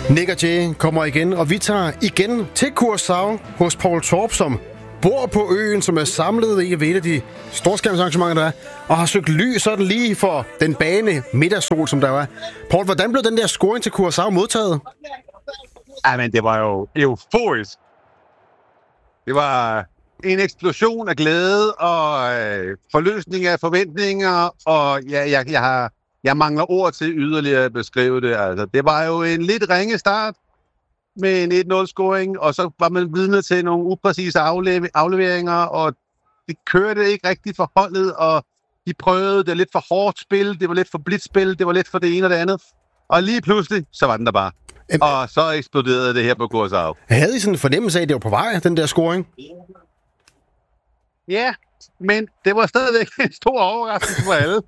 Nick og Jay kommer igen, og vi tager igen til Curaçao hos Paul Torp, som bor på øen, som er samlet i et af de storskærmsarrangementer, der er, og har søgt ly sådan lige for den bane middagssol, som der var. Paul, hvordan blev den der scoring til Curaçao modtaget? Men det var jo euforisk. Det var en eksplosion af glæde og forløsning af forventninger, og jeg mangler ord til yderligere at beskrive det. Altså, det var jo en lidt ringe start med en 1-0-scoring, og så var man vidne til nogle upræcise afleveringer, og det kørte ikke rigtigt for holdet, og de prøvede, det var lidt for hårdt spil, det var lidt for blidt spil, det var lidt for det ene og det andet. Og lige pludselig, så var den der bare. Og så eksploderede det her på Curaçao. Havde I sådan en fornemmelse af, at det var på vej, den der scoring? Ja, men det var stadigvæk en stor overraskelse for alle,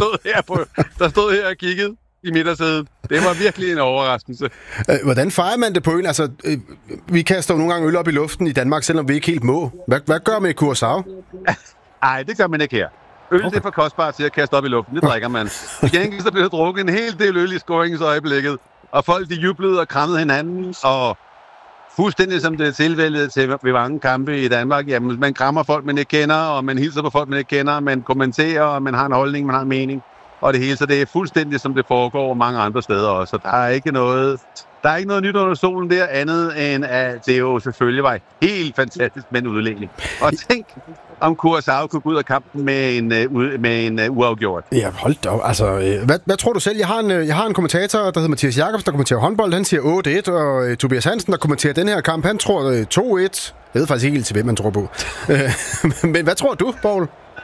der stod her og kiggede i midtersædet. Det var virkelig en overraskelse. Hvordan fejrer man det på øen? Altså, vi kaster jo nogle gange øl op i luften i Danmark, selvom vi ikke helt må. Hvad gør man i Curaçao? Nej, det gør man ikke her. Øl det er for kostbart til at kaste op i luften. Det drikker man. I gengæld så blev der drukket en hel del øl i scoringsøjeblikket. Og folk de jublede og krammede hinanden. Og fuldstændig som det er tilfældet til ved mange kampe i Danmark. Jamen, man krammer folk, man ikke kender, og man hilser på folk, man ikke kender. Man kommenterer, og man har en holdning, man har en mening. Og det hele, så det er fuldstændig som det foregår mange andre steder også. Så der er ikke noget nyt under solen der, andet end at det jo selvfølgelig var helt fantastisk med en udlægning. Og tænk, om Curaçao kunne gå ud af kampen med en uafgjort. Ja, hold da op. Altså, hvad tror du selv? Jeg har en kommentator, der hedder Mathias Jacobsen, der kommenterer håndbold. Han siger 8-1, og Tobias Hansen, der kommenterer den her kamp, han tror 2-1. Jeg ved faktisk ikke helt til, hvem man tror på. Men hvad tror du, Paul?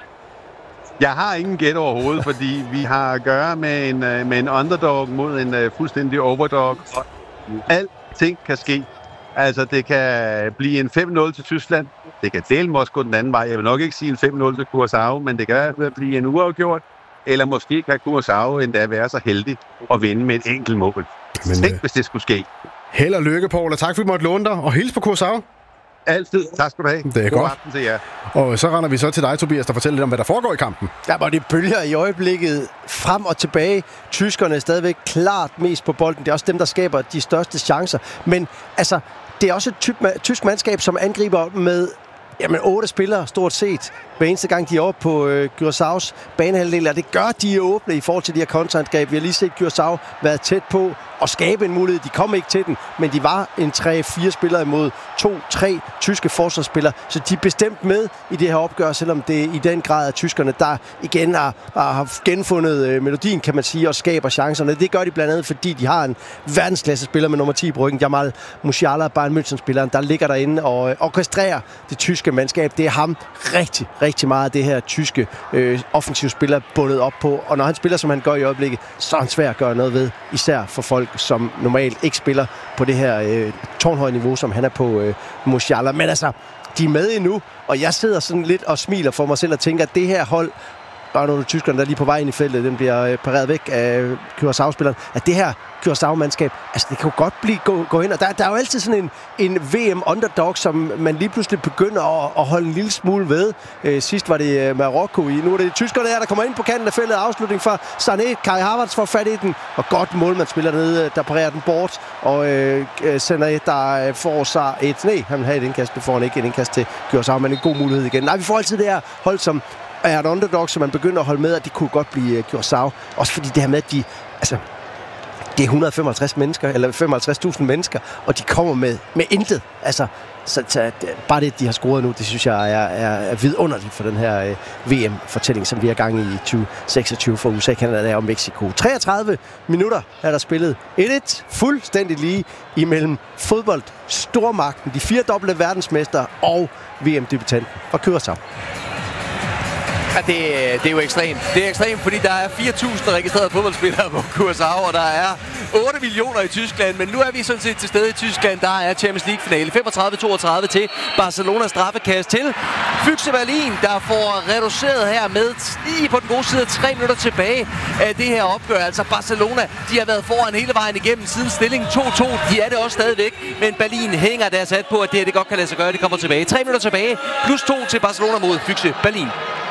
Jeg har ingen gæt overhovedet, fordi vi har at gøre med en underdog mod en fuldstændig overdog. Og alting kan ske. Altså, det kan blive en 5-0 til Tyskland. Det kan dele også gå den anden vej. Jeg vil nok ikke sige en 5-0 til Curaçao, men det kan blive en uafgjort. Eller måske kan Curaçao endda være så heldig at vinde med et enkelt mål. Tænk, hvis det skulle ske. Held og lykke, Paul, og tak fordi vi måtte låne dig. Og hils på Curaçao. Altid. Tak skal du have. Det er God godt. aften til jer. Og så render vi så til dig, Tobias, der fortæller lidt om, hvad der foregår i kampen. Ja, og det bølger i øjeblikket frem og tilbage. Tyskerne er stadigvæk klart mest på bolden. Det er også dem, der skaber de største chancer. Men altså, det er også et tysk mandskab, som angriber med 8 spillere stort set. Hver eneste gang de er oppe på Curaçaos banehalvdel, og det gør de åbne i forhold til de her kontraangreb. Vi har lige set Curaçao været tæt på at skabe en mulighed. De kom ikke til den, men de var en 3-4 spillere imod 2-3 tyske forsvarsspillere, så de er bestemt med i det her opgør, selvom det i den grad er tyskerne, der igen har genfundet melodien, kan man sige, og skaber chancerne. Det gør de blandt andet, fordi de har en verdensklasse spiller med nummer 10 på ryggen, Jamal Musiala, Bayern München-spilleren, der ligger derinde og orkestrerer det tyske mandskab. Det er ham rigtig meget af det her tyske offensive spiller bundet op på, og når han spiller, som han gør i øjeblikket, så er han svær at gøre noget ved, især for folk, som normalt ikke spiller på det her tårnhøje niveau, som han er på Musiala. Men altså, de er med endnu, og jeg sidder sådan lidt og smiler for mig selv og tænker, at det her hold, der er nogle af tyskerne, der er lige på vej ind i feltet, den bliver pareret væk af Curaçao-spilleren, at det her Curaçao-mandskab, altså det kan jo godt gå ind, og der er jo altid sådan en VM-underdog, som man lige pludselig begynder at holde en lille smule ved. Sidst var det Marokko, nu er det tyskerne der kommer ind på kanten af feltet, afslutning fra Sané, Kai Havertz får fat i den, og godt målmandsspiller nede, der parerer den bort, og Sané, der får sig han vil have et indkast, det får han ikke et indkast til Curaçao, men en god mulighed igen. Nej, vi får altid det her hold, som er en underdog, som man begynder at holde med, at de kunne godt blive Curaçao. Også fordi det her med, at det er 155 mennesker, eller 55.000 mennesker, og de kommer med intet. Altså, så bare det, de har scoret nu, det synes jeg er vidunderligt for den her VM-fortælling, som vi er gang i 2026 for USA, Canada og Mexico. 33 minutter er der spillet 1-1, fuldstændig lige imellem fodbold, stormagten, de 4-dobbelte verdensmestre og VM-debutanten fra Curaçao. Ja, det er jo ekstremt. Det er ekstremt, fordi der er 4.000 registrerede fodboldspillere på Curaçao, og der er 8 millioner i Tyskland. Men nu er vi sådan set til stede i Tyskland. Der er Champions League-finale. 35-32 til Barcelona, straffekast til Füchse Berlin, der får reduceret her med lige på den gode side 3 minutter tilbage af det her opgør. Altså Barcelona, de har været foran hele vejen igennem siden stillingen 2-2. De er det også stadigvæk, men Berlin hænger deres hat på, at det godt kan lade sig gøre. De kommer tilbage. 3 minutter tilbage, plus 2 til Barcelona mod Füchse Berlin.